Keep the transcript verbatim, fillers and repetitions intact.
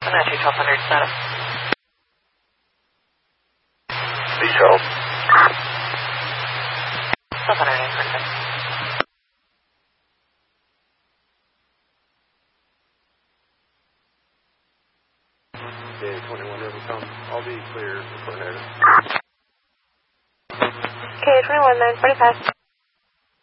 Nitro twelve hundred status. Control. twelve hundred eight hundred. Okay, twenty-one overcome. I'll be clear for Tornado. Okay, twenty-one nine forty-five.